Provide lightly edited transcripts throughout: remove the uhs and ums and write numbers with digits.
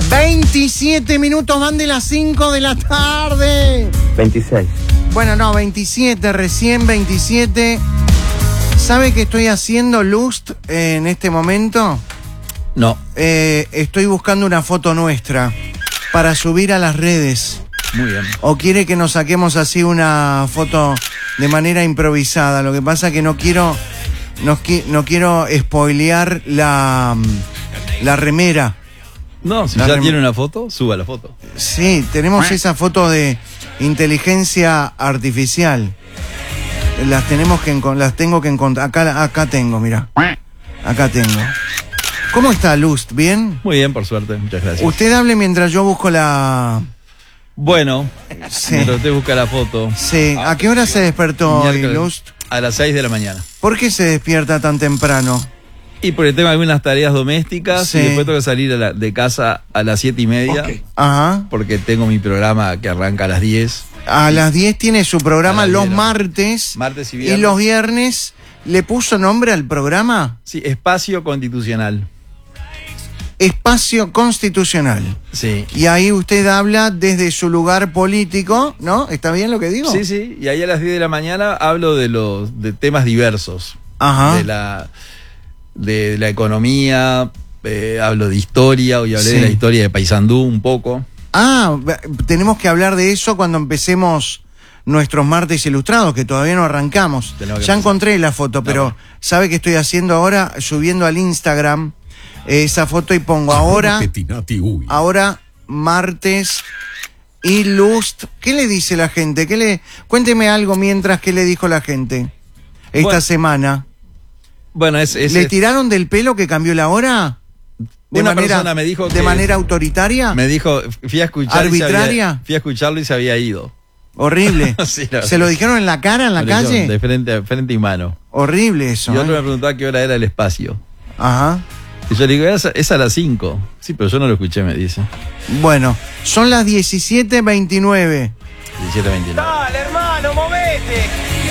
27 minutos van de las 5 de la tarde. 26. Bueno, no, 27, recién 27. ¿Sabe qué estoy haciendo, Lust, en este momento? No. Estoy buscando una foto nuestra para subir a las redes. Muy bien. ¿O quiere que nos saquemos así una foto de manera improvisada? Lo que pasa es que no quiero spoilear la remera. No, si ya tiene una foto, suba la foto. Sí, tenemos esa foto de inteligencia artificial. Las tengo que encontrar. Acá tengo, mira. Acá tengo. ¿Cómo está, Lust? ¿Bien? Muy bien, por suerte, muchas gracias. Usted hable mientras yo busco la... Bueno, Sí. mientras usted busca la foto. Sí. ¿A qué hora se despertó hoy, Miércoles, Lust? a las 6 de la mañana. ¿Por qué se despierta tan temprano? Y porque tengo algunas tareas domésticas Sí. y después tengo que salir de casa a las 7:30. Ok. Ajá. Porque tengo mi programa que arranca a las 10. A las 10 tiene su programa A las los 10, martes. Martes y Y viernes. los viernes. ¿Le puso nombre al programa? Sí, Espacio Constitucional. Espacio Constitucional. Sí. Y ahí usted habla desde su lugar político, ¿no? ¿Está bien lo que digo? Sí, sí. Y ahí a las 10 de la mañana hablo de temas diversos. Ajá. De la economía, hablo de historia, hoy hablé Sí. de la historia de Paysandú un poco. Ah, tenemos que hablar de eso cuando empecemos nuestros martes ilustrados, que todavía no arrancamos. Tenemos que Ya empezar. encontré la foto, pero Bueno. ¿sabe qué estoy haciendo ahora? Subiendo al Instagram esa foto y pongo ahora martes y Lust. ¿Qué le dice la gente? Cuénteme algo mientras que le dijo la gente esta Bueno. semana. Bueno, ¿Le tiraron del pelo que cambió la hora? Una persona me dijo ¿De que- manera autoritaria? me dijo, fui a escuchar ¿Arbitraria? fui a escucharlo y se había ido. Horrible. Sí, la ¿Se lo dijeron en la cara, en la Me lo dijeron calle? De frente y mano. Horrible eso. Y otro ¿eh? me preguntó a qué hora era el espacio. Ajá. Y yo le digo, es a las 5. Sí, pero yo no lo escuché, me dice. Bueno, son las 17:29. 17:29. Dale, hermano, movete.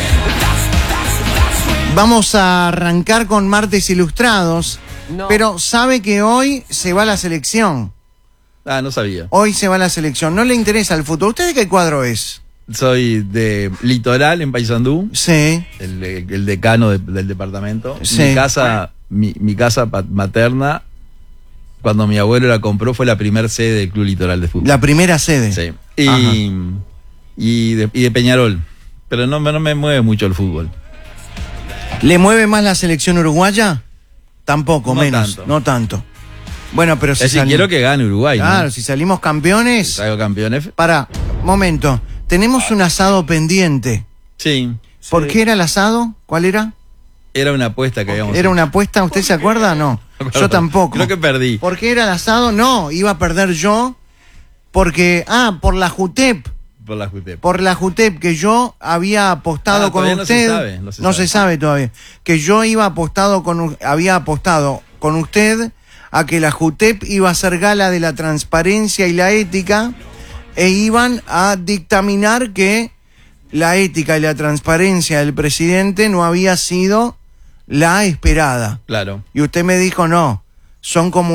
Vamos a arrancar con martes ilustrados. No. Pero sabe que hoy se va la selección. Ah, no sabía. Hoy se va la selección. No le interesa el fútbol. ¿Usted de qué cuadro es? Soy de Litoral, en Paysandú. Sí. El decano del departamento. Sí. Mi casa materna, cuando mi abuelo la compró, fue la primer sede del Club Litoral de Fútbol. La primera sede. Sí. Ajá. Y de Peñarol. Pero no me mueve mucho el fútbol. ¿Le mueve más la selección uruguaya? Tampoco, No menos. tanto. No tanto. Bueno, pero si Es decir, quiero que gane Uruguay, Claro, ¿no? si salimos campeones. Salgo campeones. Momento. Tenemos un asado pendiente. Sí. ¿Por qué era el asado? ¿Cuál era? Era una apuesta que habíamos ¿Era hecho. una apuesta? ¿Usted se acuerda? No. acuerdo. Yo tampoco. Creo que perdí. ¿Por qué era el asado? No, iba a perder yo. Porque, por la JUTEP. Por la JUTEP. Por la JUTEP, que yo había apostado con todavía no se usted. sabe, No se sabe todavía. Que yo había apostado con usted a que la JUTEP iba a hacer gala de la transparencia y la ética e iban a dictaminar que la ética y la transparencia del presidente no había sido la esperada. Claro. Y usted me dijo, no, son como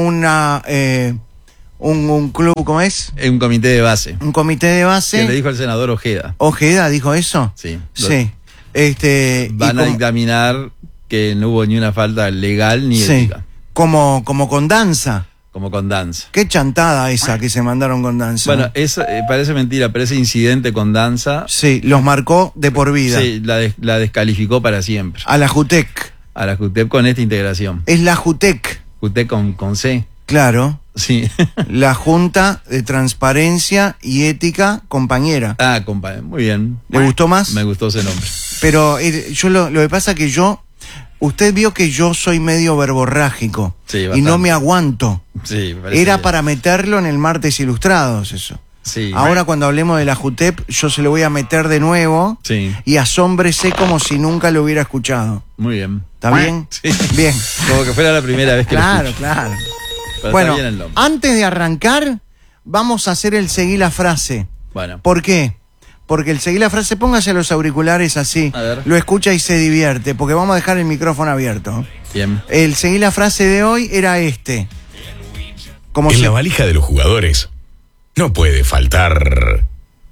un club, ¿cómo es? Es un comité de base. Un comité de base. Que le dijo al senador Ojeda. Ojeda dijo eso. Sí. Sí. Van a dictaminar que no hubo ni una falta legal ni sí, ética. como con Danza. Como con Danza. Qué chantada esa que se mandaron con Danza. Bueno, parece mentira, pero ese incidente con Danza, sí, los marcó de por vida. sí, la descalificó para siempre. A la JUTEC. A la JUTEP con esta integración. Es la JUTEC. JUTEP con C. Claro. Sí. La Junta de Transparencia y Ética Compañera. Ah, compadre, muy bien. ¿Le gustó más? Me gustó ese nombre. Pero yo lo que pasa es que usted vio que yo soy medio verborrágico. Sí, y bastante. no me aguanto. Sí, me parece Era bien. para meterlo en el martes ilustrados eso. Sí. Ahora cuando hablemos de la JUTEP, yo se lo voy a meter de nuevo. Sí, Y asómbrese como si nunca lo hubiera escuchado. muy bien. ¿Está bien? Sí. Bien. Como que fuera la primera vez que Claro, lo escucho. claro. Pero Bueno, está bien el nombre. antes de arrancar, vamos a hacer el seguí la frase. Bueno, ¿Por qué? Porque el seguí la frase, póngase los auriculares así, A ver. lo escucha y se divierte, porque vamos a dejar el micrófono abierto. bien. El seguí la frase de hoy era este. En la valija de los jugadores no puede faltar.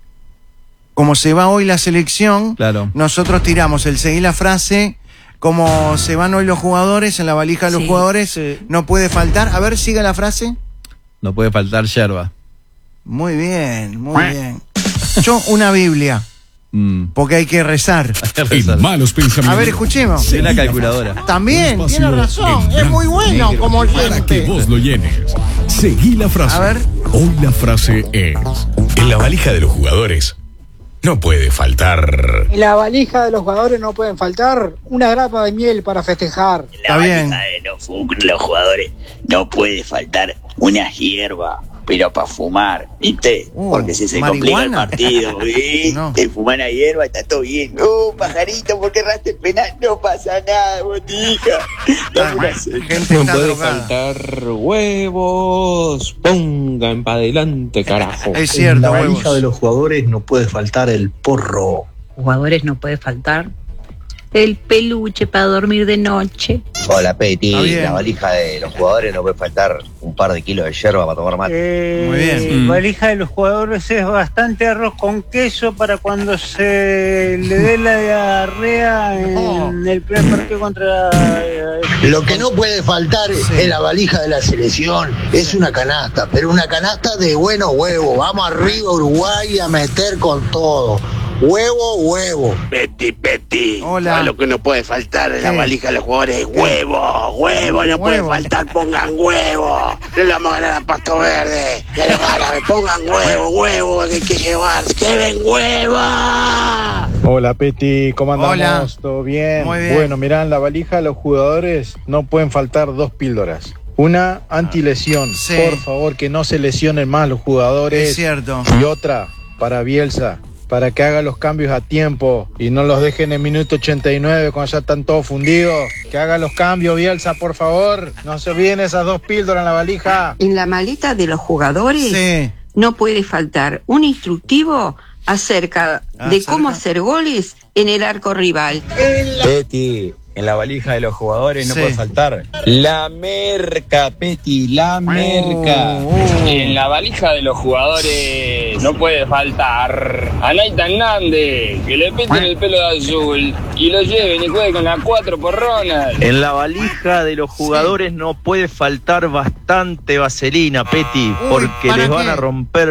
Como se va hoy la selección, Claro. nosotros tiramos el seguir la frase, como se van hoy los jugadores, en la valija de los jugadores, no puede faltar. A ver, siga la frase. No puede faltar yerba. Muy bien, muy bien. Yo una Biblia, porque hay que rezar. En malos pensamientos. A ver, escuchemos. Sí, una calculadora. También, Un tiene espacio razón, en es muy bueno blanco como para que oyente. vos lo llenes. Seguí la frase. A ver. Hoy la frase es: en la valija de los jugadores no puede faltar. En la valija de los jugadores no pueden faltar una grapa de miel para festejar. Está bien. De los jugadores no puede faltar una hierba, pero para fumar, ¿viste? Porque si se complica el ¿marihuana? partido, ¿viste? No. Fumar una hierba está todo bien. Pajarito, ¿por qué erraste el penal? No pasa nada, botija. Gente está drogada. faltar huevos. Pongan para adelante, carajo. Es cierto, En la valija huevos. de los jugadores no puede faltar el porro. Jugadores no puede faltar el peluche para dormir de noche. Hola, Peti. Está bien. La valija de los jugadores no puede faltar un par de kilos de yerba para tomar mate. Muy bien. Valija de los jugadores es bastante arroz con queso para cuando se le dé la diarrea en el primer partido contra... Lo que no puede faltar en la valija de la selección es una canasta, pero una canasta de buenos huevos. Vamos arriba Uruguay a meter con todo. Huevo, huevo. Peti. Hola. ¿Sabes lo que no puede faltar en la ¿Qué? valija de los jugadores? Es huevo, no puede faltar, pongan huevo. No le vamos a ganar a Pasto Verde. Ya lo ganan, pongan huevo, que hay que llevar. ¡Que ven huevo! Hola Peti, ¿cómo andamos? Hola. ¿Todo bien? Muy bien. Bueno, mirá, en la valija de los jugadores no pueden faltar 2 píldoras. Una antilesión, Sí. por favor que no se lesionen más los jugadores. Es cierto. Y otra para Bielsa, para que haga los cambios a tiempo y no los dejen en el minuto 89 cuando ya están todos fundidos. Que haga los cambios, Bielsa, por favor. No se olviden esas 2 píldoras en la valija. En la maleta de los jugadores Sí. no puede faltar un instructivo acerca de cómo hacer goles en el arco rival. Peti, en la valija de los jugadores no Sí. puede faltar la merca, Peti, la merca. En la valija de los jugadores no puede faltar a Naita Hernández, que le peten el pelo de azul y lo lleven y juegue con las 4 porronas. En la valija de los jugadores no puede faltar bastante vaselina, Peti, porque ¿para les van qué? a romper